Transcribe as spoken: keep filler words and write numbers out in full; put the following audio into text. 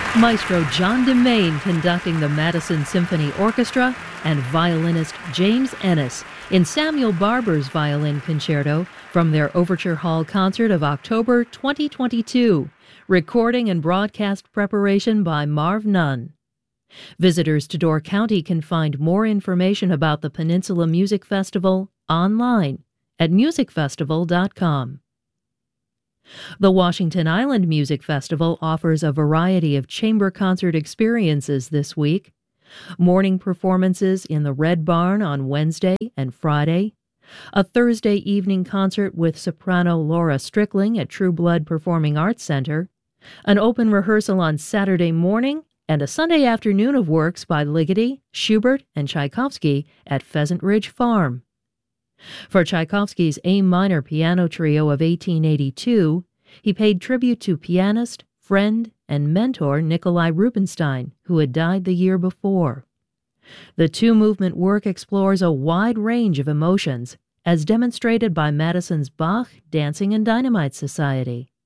Maestro John DeMaine conducting the Madison Symphony Orchestra and violinist James Ennis in Samuel Barber's Violin Concerto from their Overture Hall concert of October twenty twenty-two. Recording and broadcast preparation by Marv Nunn. Visitors to Door County can find more information about the Peninsula Music Festival online at music festival dot com. The Washington Island Music Festival offers a variety of chamber concert experiences this week. Morning performances in the Red Barn on Wednesday and Friday. A Thursday evening concert with soprano Laura Strickling at True Blood Performing Arts Center. An open rehearsal on Saturday morning, and a Sunday afternoon of works by Ligeti, Schubert, and Tchaikovsky at Pheasant Ridge Farm. For Tchaikovsky's A minor piano trio of eighteen eighty-two, he paid tribute to pianist, friend, and mentor Nikolai Rubinstein, who had died the year before. The two-movement work explores a wide range of emotions, as demonstrated by Madison's Bach Dancing and Dynamite Society.